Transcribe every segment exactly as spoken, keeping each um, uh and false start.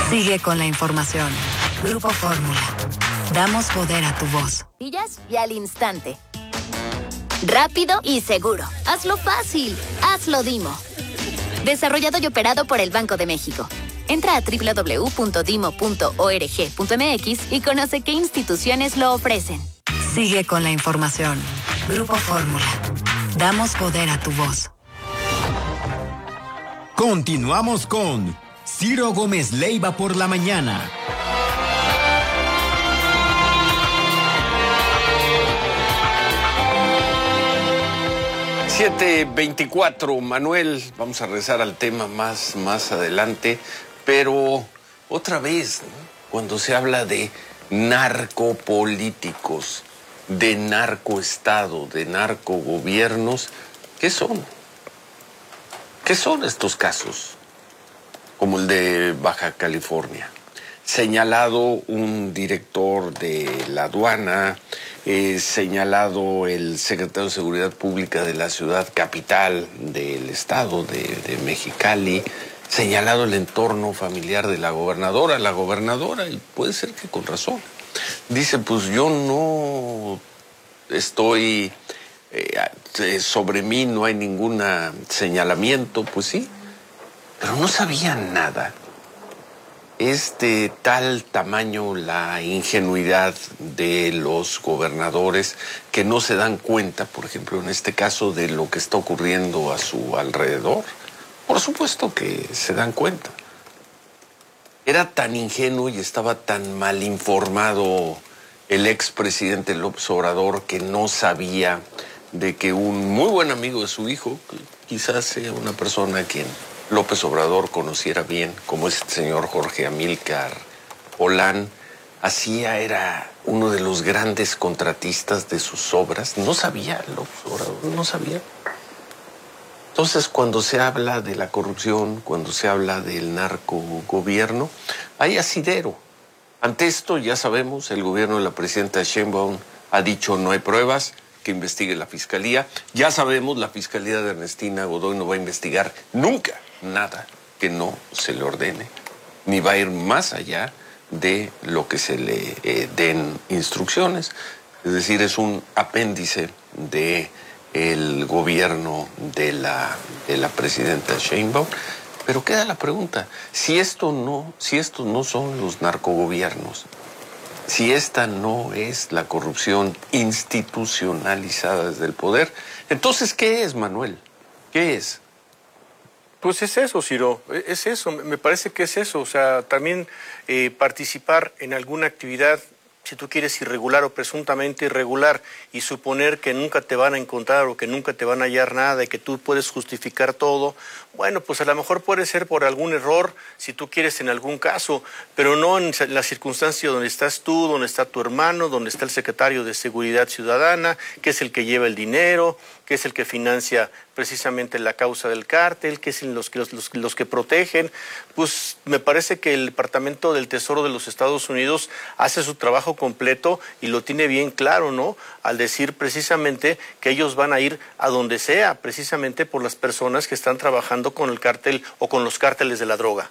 Sigue con la información. Grupo Fórmula. Damos poder a tu voz. Pillas y al instante. Rápido y seguro. Hazlo fácil. Hazlo Dimo. Desarrollado y operado por el Banco de México. Entra a doble u doble u doble u punto dimo punto org punto m x y conoce qué instituciones lo ofrecen. Sigue con la información. Grupo Fórmula. Damos poder a tu voz. Continuamos con Ciro Gómez Leiva por la mañana. siete veinticuatro, Manuel, vamos a regresar al tema más, más adelante, pero otra vez, ¿no? Cuando se habla de narcopolíticos, de narcoestado, de narcogobiernos, ¿qué son? ¿Qué son estos casos? Como el de Baja California. Señalado un director de la aduana, eh, señalado el secretario de Seguridad Pública de la ciudad capital del estado de, de Mexicali, señalado el entorno familiar de la gobernadora, la gobernadora, y puede ser que con razón. Dice, pues yo no estoy, eh, sobre mí no hay ningún señalamiento, pues sí, pero no sabían nada. Es de tal tamaño la ingenuidad de los gobernadores que no se dan cuenta, por ejemplo, en este caso, de lo que está ocurriendo a su alrededor. Por supuesto que se dan cuenta. Era tan ingenuo y estaba tan mal informado el expresidente López Obrador que no sabía de que un muy buen amigo de su hijo, quizás sea una persona a quien López Obrador conociera bien, como este señor Jorge Amílcar Olán, hacía, era uno de los grandes contratistas de sus obras. No sabía López Obrador, no sabía. Entonces, cuando se habla de la corrupción, cuando se habla del narcogobierno, hay asidero. Ante esto, ya sabemos, el gobierno de la presidenta Sheinbaum ha dicho no hay pruebas, que investigue la Fiscalía. Ya sabemos, la Fiscalía de Ernestina Godoy no va a investigar nunca nada que no se le ordene, ni va a ir más allá de lo que se le eh, den instrucciones. Es decir, es un apéndice de el gobierno de la, de la presidenta Sheinbaum. Pero queda la pregunta, si esto no, si estos no son los narcogobiernos, si esta no es la corrupción institucionalizada desde el poder, entonces, ¿qué es, Manuel? ¿Qué es? Pues es eso, Ciro, es eso, me parece que es eso, o sea, también eh, participar en alguna actividad, si tú quieres, irregular o presuntamente irregular, y suponer que nunca te van a encontrar o que nunca te van a hallar nada y que tú puedes justificar todo, bueno, pues a lo mejor puede ser por algún error, si tú quieres, en algún caso, pero no en la circunstancia donde estás tú, donde está tu hermano, donde está el secretario de Seguridad Ciudadana, que es el que lleva el dinero, que es el que financia precisamente la causa del cártel, que es los que, los, los, los que protegen. Pues me parece que el Departamento del Tesoro de los Estados Unidos hace su trabajo completo y lo tiene bien claro, ¿no? Al decir precisamente que ellos van a ir a donde sea, precisamente por las personas que están trabajando con el cártel o con los cárteles de la droga.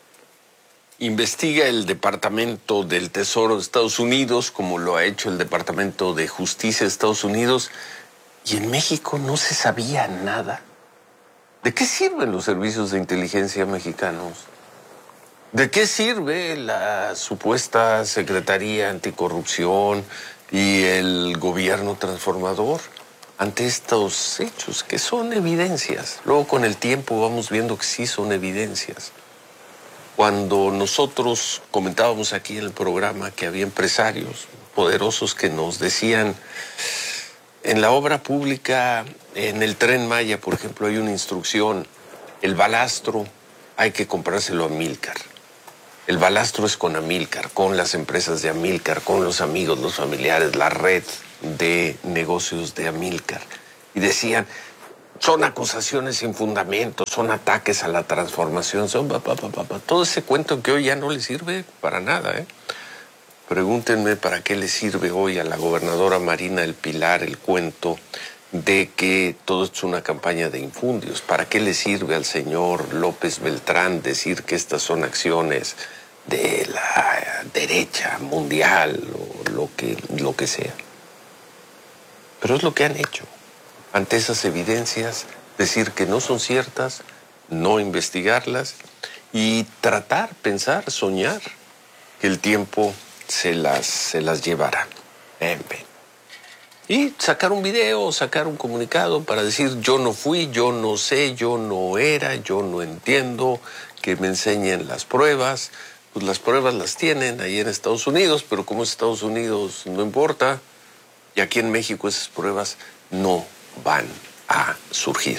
Investiga el Departamento del Tesoro de Estados Unidos, como lo ha hecho el Departamento de Justicia de Estados Unidos, y en México no se sabía nada. ¿De qué sirven los servicios de inteligencia mexicanos? ¿De qué sirve la supuesta Secretaría Anticorrupción y el gobierno transformador ante estos hechos que son evidencias? Luego, con el tiempo, vamos viendo que sí son evidencias. Cuando nosotros comentábamos aquí en el programa que había empresarios poderosos que nos decían, en la obra pública, en el Tren Maya, por ejemplo, hay una instrucción, el balastro hay que comprárselo a Amílcar. El balastro es con Amílcar, con las empresas de Amílcar, con los amigos, los familiares, la red de negocios de Amílcar. Y decían, son acusaciones sin fundamento, son ataques a la transformación, son pa, pa, pa, pa, pa. Todo ese cuento que hoy ya no le sirve para nada, ¿eh? Pregúntenme para qué le sirve hoy a la gobernadora Marina del Pilar el cuento de que todo esto es una campaña de infundios. ¿Para qué le sirve al señor López Beltrán decir que estas son acciones de la derecha mundial o lo que, lo que sea. Pero es lo que han hecho. Ante esas evidencias, decir que no son ciertas, no investigarlas y tratar, pensar, soñar que el tiempo se las, se las llevará. En fin. Y sacar un video, sacar un comunicado para decir yo no fui, yo no sé, yo no era, yo no entiendo, que me enseñen las pruebas. Pues las pruebas las tienen ahí en Estados Unidos, pero como es Estados Unidos no importa. Y aquí en México esas pruebas no van a surgir.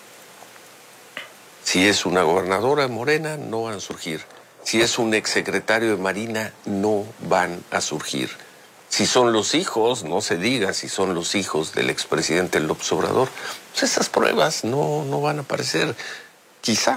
Si es una gobernadora morena, no van a surgir. Si es un exsecretario de Marina, no van a surgir. Si son los hijos, no se diga si son los hijos del expresidente López Obrador, pues esas pruebas no, no van a aparecer. Quizá.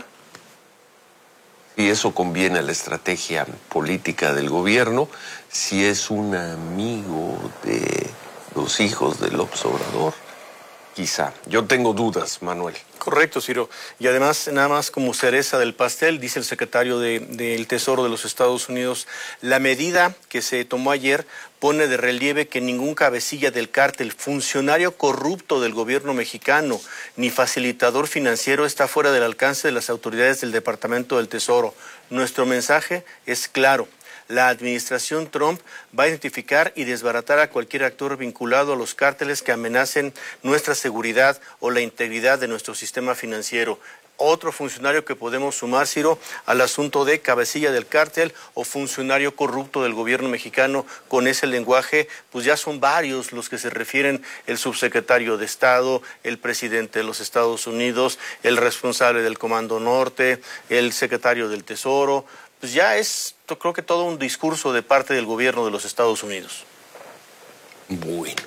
Si eso conviene a la estrategia política del gobierno, si es un amigo de los hijos de López Obrador, quizá. Yo tengo dudas, Manuel. Correcto, Ciro. Y además, nada más como cereza del pastel, dice el secretario de, del Tesoro de los Estados Unidos, la medida que se tomó ayer pone de relieve que ningún cabecilla del cártel, funcionario corrupto del gobierno mexicano, ni facilitador financiero está fuera del alcance de las autoridades del Departamento del Tesoro. Nuestro mensaje es claro. La administración Trump va a identificar y desbaratar a cualquier actor vinculado a los cárteles que amenacen nuestra seguridad o la integridad de nuestro sistema financiero. Otro funcionario que podemos sumar, Ciro, al asunto de cabecilla del cártel o funcionario corrupto del gobierno mexicano con ese lenguaje, pues ya son varios los que se refieren: el subsecretario de Estado, el presidente de los Estados Unidos, el responsable del Comando Norte, el secretario del Tesoro. Pues ya es, yo creo que todo un discurso de parte del gobierno de los Estados Unidos. Bueno.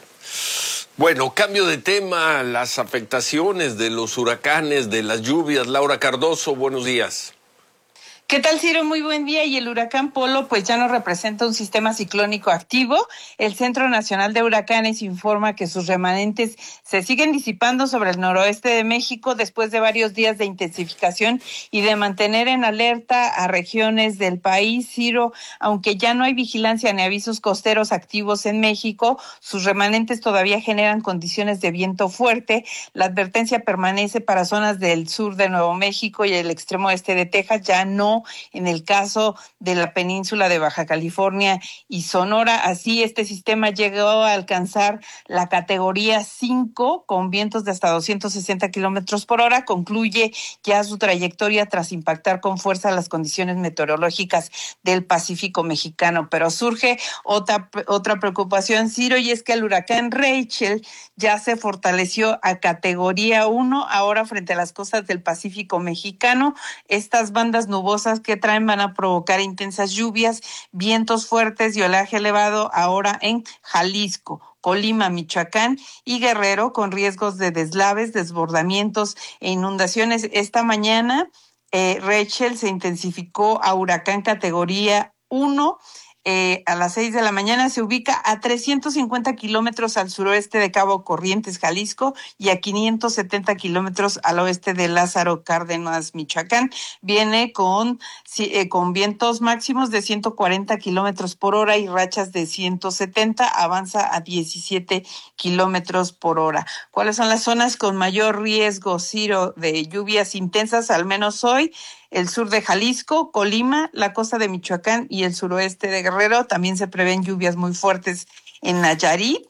Bueno, cambio de tema, las afectaciones de los huracanes, de las lluvias. Laura Cardoso, buenos días. ¿Qué tal, Ciro? Muy buen día. Y el huracán Polo pues ya no representa un sistema ciclónico activo. El Centro Nacional de Huracanes informa que sus remanentes se siguen disipando sobre el noroeste de México después de varios días de intensificación y de mantener en alerta a regiones del país. Ciro, aunque ya no hay vigilancia ni avisos costeros activos en México, sus remanentes todavía generan condiciones de viento fuerte. La advertencia permanece para zonas del sur de Nuevo México y el extremo este de Texas, ya no en el caso de la península de Baja California y Sonora. Así, este sistema llegó a alcanzar la categoría cinco con vientos de hasta doscientos sesenta kilómetros por hora. Concluye ya su trayectoria tras impactar con fuerza las condiciones meteorológicas del Pacífico mexicano. Pero surge otra, otra preocupación, Ciro, y es que el huracán Rachel ya se fortaleció a categoría uno ahora frente a las costas del Pacífico mexicano. Estas bandas nubosas que traen van a provocar intensas lluvias, vientos fuertes y oleaje elevado ahora en Jalisco, Colima, Michoacán y Guerrero, con riesgos de deslaves, desbordamientos e inundaciones. Esta mañana, eh, Rachel se intensificó a huracán categoría uno. Eh, a las seis de la mañana se ubica a trescientos cincuenta kilómetros al suroeste de Cabo Corrientes, Jalisco, y a quinientos setenta kilómetros al oeste de Lázaro Cárdenas, Michoacán. Viene con, eh, con vientos máximos de ciento cuarenta kilómetros por hora y rachas de ciento setenta, avanza a diecisiete kilómetros por hora. ¿Cuáles son las zonas con mayor riesgo, Ciro, de lluvias intensas, al menos hoy? El sur de Jalisco, Colima, la costa de Michoacán y el suroeste de Guerrero. También se prevén lluvias muy fuertes en Nayarit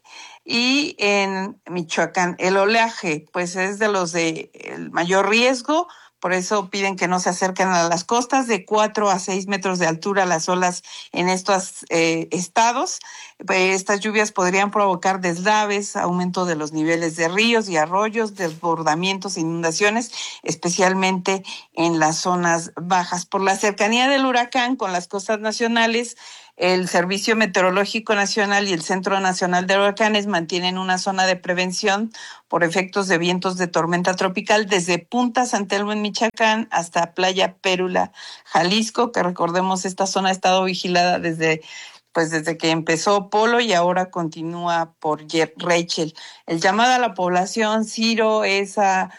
y en Michoacán. El oleaje, pues, es de los de el mayor riesgo. Por eso piden que no se acerquen a las costas, de cuatro a seis metros de altura las olas en estos eh, estados. Estas lluvias podrían provocar deslaves, aumento de los niveles de ríos y arroyos, desbordamientos e inundaciones, especialmente en las zonas bajas. Por la cercanía del huracán con las costas nacionales, el Servicio Meteorológico Nacional y el Centro Nacional de Huracanes mantienen una zona de prevención por efectos de vientos de tormenta tropical desde Punta San Telmo en Michoacán hasta Playa Pérula, Jalisco, que recordemos esta zona ha estado vigilada desde pues desde que empezó Polo y ahora continúa por Rachel. El llamado a la población, Ciro, es a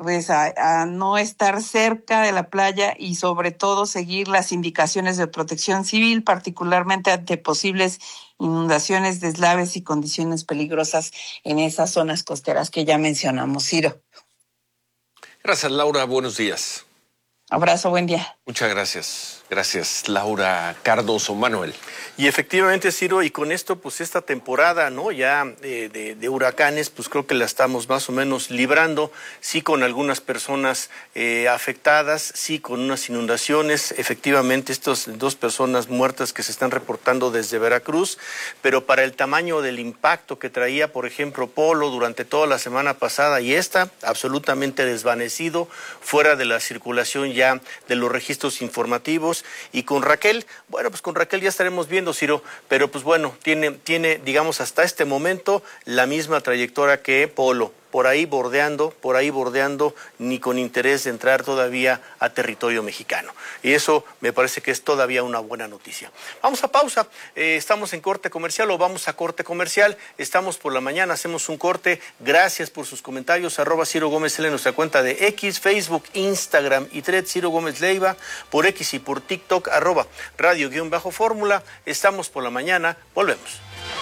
pues a, a no estar cerca de la playa y sobre todo seguir las indicaciones de protección civil, particularmente ante posibles inundaciones, deslaves y condiciones peligrosas en esas zonas costeras que ya mencionamos. Ciro. Gracias, Laura. Buenos días. Abrazo, buen día. Muchas gracias. Gracias, Laura Cardoso. Manuel. Y efectivamente, Ciro, y con esto, pues esta temporada, ¿no? Ya de, de, de huracanes, pues creo que la estamos más o menos librando, sí con algunas personas eh, afectadas, sí con unas inundaciones, efectivamente estas dos personas muertas que se están reportando desde Veracruz, pero para el tamaño del impacto que traía, por ejemplo, Polo durante toda la semana pasada y esta, absolutamente desvanecido, fuera de la circulación ya de los registros informativos. Y con Raquel, bueno, pues con Raquel ya estaremos viendo, Ciro, pero pues bueno, tiene, tiene, digamos, hasta este momento la misma trayectoria que Polo, por ahí bordeando, por ahí bordeando, ni con interés de entrar todavía a territorio mexicano. Y eso me parece que es todavía una buena noticia. Vamos a pausa, eh, estamos en corte comercial o vamos a corte comercial, estamos por la mañana, hacemos un corte, gracias por sus comentarios, arroba Ciro Gómez L en nuestra cuenta de X, Facebook, Instagram y Thread, Ciro Gómez Leiva, por X y por TikTok, arroba radio-fórmula, estamos por la mañana, volvemos.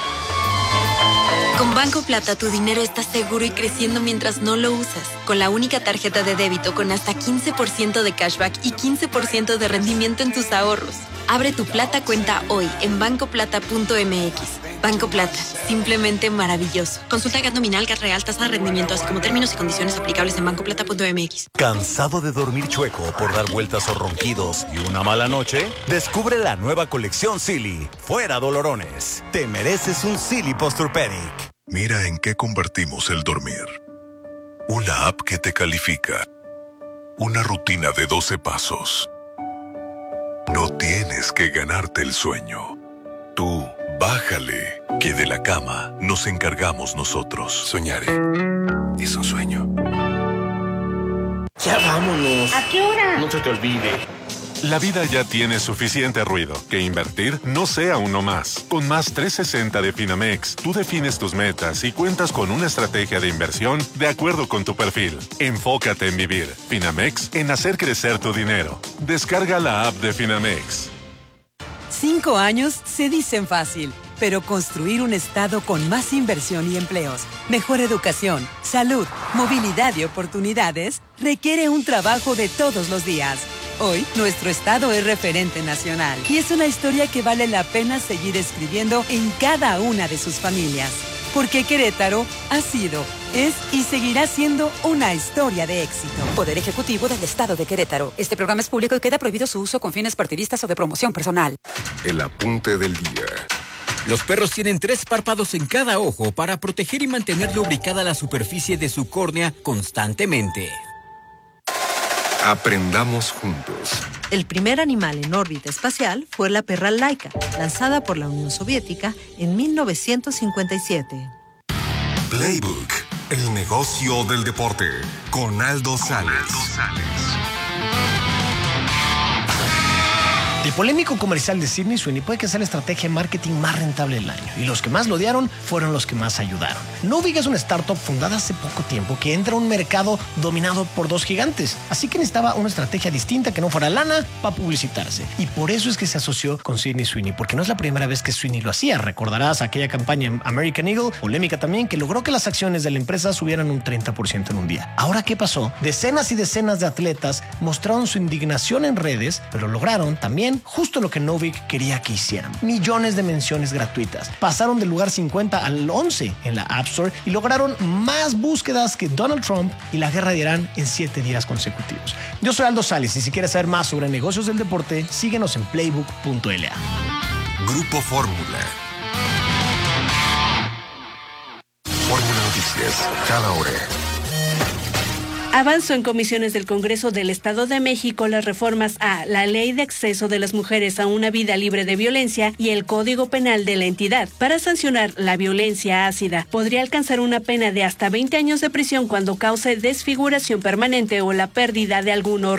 Con Banco Plata tu dinero está seguro y creciendo mientras no lo usas. Con la única tarjeta de débito con hasta quince por ciento de cashback y quince por ciento de rendimiento en tus ahorros. Abre tu Plata cuenta hoy en banco plata punto m x. Banco Plata, simplemente maravilloso. Consulta G A T nominal, G A T real, tasa de rendimiento, así como términos y condiciones aplicables en banco plata punto m x. ¿Cansado de dormir chueco por dar vueltas o ronquidos y una mala noche? Descubre la nueva colección Silly. Fuera dolorones. Te mereces un Silly Posturpedic. Mira en qué convertimos el dormir. Una app que te califica. Una rutina de doce pasos. No tienes que ganarte el sueño. Tú, bájale, que de la cama nos encargamos nosotros. Soñaré. Es un sueño. Ya vámonos. ¿A qué hora? No se te olvide. La vida ya tiene suficiente ruido. Que invertir no sea uno más. Con Más trescientos sesenta de Finamex, tú defines tus metas y cuentas con una estrategia de inversión de acuerdo con tu perfil. Enfócate en vivir. Finamex, en hacer crecer tu dinero. Descarga la app de Finamex. Cinco años se dicen fácil, pero construir un estado con más inversión y empleos, mejor educación, salud, movilidad y oportunidades requiere un trabajo de todos los días. Hoy, nuestro estado es referente nacional y es una historia que vale la pena seguir escribiendo en cada una de sus familias. Porque Querétaro ha sido, es y seguirá siendo una historia de éxito. Poder Ejecutivo del Estado de Querétaro. Este programa es público y queda prohibido su uso con fines partidistas o de promoción personal. El apunte del día. Los perros tienen tres párpados en cada ojo para proteger y mantener lubricada la superficie de su córnea constantemente. Aprendamos juntos. El primer animal en órbita espacial fue la perra Laika, lanzada por la Unión Soviética en mil novecientos cincuenta y siete. Playbook, el negocio del deporte, con Aldo Sales. El polémico comercial de Sydney Sweeney puede que sea la estrategia de marketing más rentable del año, y los que más lo odiaron fueron los que más ayudaron. Novig es una startup fundada hace poco tiempo que entra a un mercado dominado por dos gigantes, así que necesitaba una estrategia distinta que no fuera lana para publicitarse, y por eso es que se asoció con Sydney Sweeney, porque no es la primera vez que Sweeney lo hacía. Recordarás aquella campaña en American Eagle, polémica también, que logró que las acciones de la empresa subieran un treinta por ciento en un día. Ahora, ¿qué pasó? Decenas y decenas de atletas mostraron su indignación en redes, pero lograron también justo lo que Novig quería que hicieran. Millones de menciones gratuitas. Pasaron del lugar cincuenta al once en la App Store y lograron más búsquedas que Donald Trump y la guerra de Irán en siete días consecutivos. Yo soy Aldo Sales y si quieres saber más sobre negocios del deporte, síguenos en playbook punto l a. Grupo Fórmula. Fórmula Noticias, cada hora. Avanzó en comisiones del Congreso del Estado de México las reformas a la Ley de Acceso de las Mujeres a una Vida Libre de Violencia y el Código Penal de la entidad. Para sancionar la violencia ácida, podría alcanzar una pena de hasta veinte años de prisión cuando cause desfiguración permanente o la pérdida de algún órgano